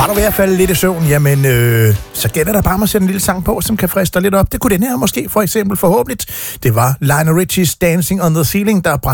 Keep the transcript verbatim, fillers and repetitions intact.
Var du ved at falde lidt i søvn, jamen, øh, så gælder der bare med at sætte en lille sang på, som kan friste dig lidt op. Det kunne den her måske, for eksempel, forhåbentlig. Det var Lionel Richie's Dancing on the Ceiling, der